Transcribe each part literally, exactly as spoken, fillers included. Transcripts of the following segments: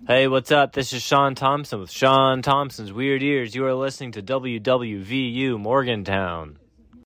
Hey, what's up? This is Sean Thompson with Sean Thompson's Weird Ears. You are listening to W W V U Morgantown.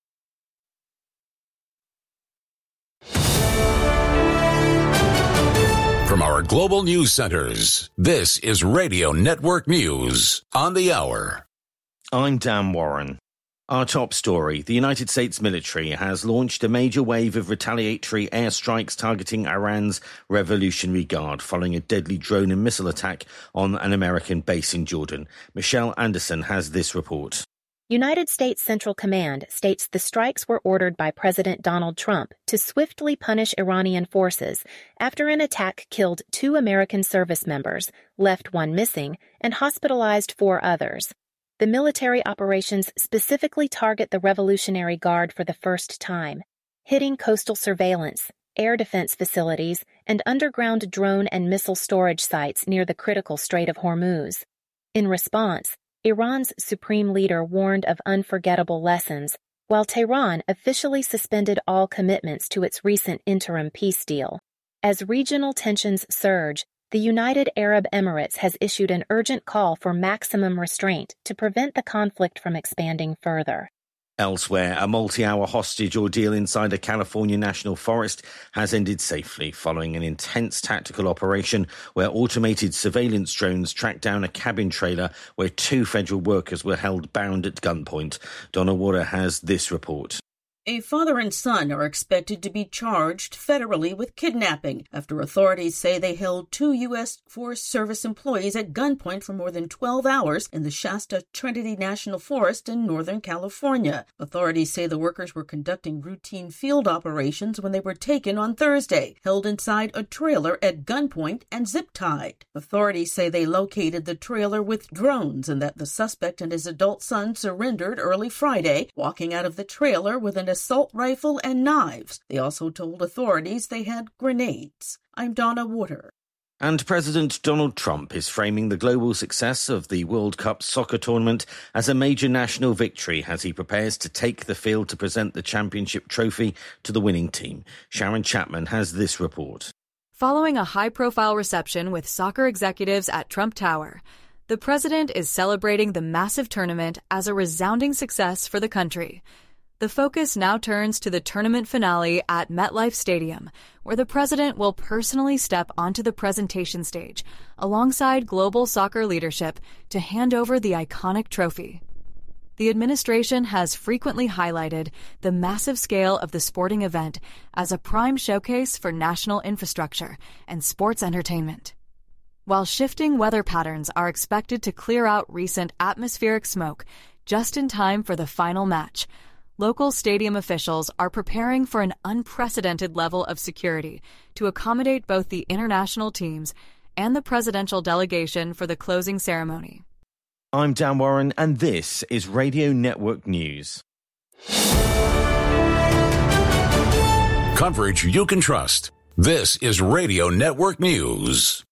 From our global news centers, this is Radio Network News on the hour. I'm Dan Warren. Our top story, the United States military has launched a major wave of retaliatory airstrikes targeting Iran's Revolutionary Guard following a deadly drone and missile attack on an American base in Jordan. Michelle Anderson has this report. United States Central Command states the strikes were ordered by President Donald Trump to swiftly punish Iranian forces after an attack killed two American service members, left one missing, and hospitalized four others. The military operations specifically target the Revolutionary Guard for the first time, hitting coastal surveillance, air defense facilities, and underground drone and missile storage sites near the critical Strait of Hormuz. In response, Iran's supreme leader warned of unforgettable lessons, while Tehran officially suspended all commitments to its recent interim peace deal. As regional tensions surge, the United Arab Emirates has issued an urgent call for maximum restraint to prevent the conflict from expanding further. Elsewhere, a multi-hour hostage ordeal inside a California national forest has ended safely following an intense tactical operation where automated surveillance drones tracked down a cabin trailer where two federal workers were held bound at gunpoint. Donna Water has this report. A father and son are expected to be charged federally with kidnapping after authorities say they held two U S Forest Service employees at gunpoint for more than twelve hours in the Shasta Trinity National Forest in Northern California. Authorities say the workers were conducting routine field operations when they were taken on Thursday, held inside a trailer at gunpoint and zip-tied. Authorities say they located the trailer with drones and that the suspect and his adult son surrendered early Friday, walking out of the trailer with an assault rifle and knives. They also told authorities they had grenades. I'm Donna Water. And President Donald Trump is framing the global success of the World Cup soccer tournament as a major national victory as he prepares to take the field to present the championship trophy to the winning team. Sharon Chapman has this report. Following a high-profile reception with soccer executives at Trump Tower, the president is celebrating the massive tournament as a resounding success for the country. The focus now turns to the tournament finale at MetLife Stadium, where the president will personally step onto the presentation stage alongside global soccer leadership to hand over the iconic trophy. The administration has frequently highlighted the massive scale of the sporting event as a prime showcase for national infrastructure and sports entertainment. While shifting weather patterns are expected to clear out recent atmospheric smoke just in time for the final match, local stadium officials are preparing for an unprecedented level of security to accommodate both the international teams and the presidential delegation for the closing ceremony. I'm Dan Warren, and this is Radio Network News. Coverage you can trust. This is Radio Network News.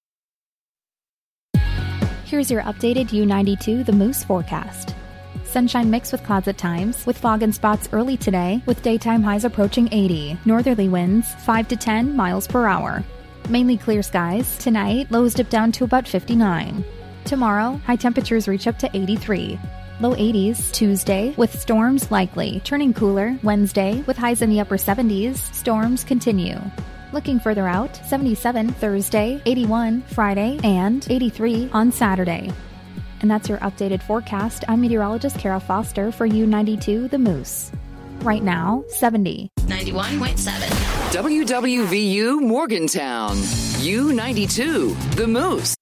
Here's your updated U ninety-two The Moose forecast. Sunshine mixed with clouds at times, with fog and spots early today, with daytime highs approaching eighty. Northerly winds five to ten miles per hour. Mainly clear skies. Tonight, lows dip down to about fifty-nine. Tomorrow, high temperatures reach up to eighty-three. Low eighties Tuesday, with storms likely. Turning cooler Wednesday, with highs in the upper seventies. Storms continue. Looking further out, seventy-seven Thursday, eighty-one Friday, and eighty-three on Saturday. And that's your updated forecast. I'm meteorologist Carol Foster for U ninety-two The Moose. Right now, seventy. ninety-one point seven. W W V U Morgantown. U ninety-two The Moose.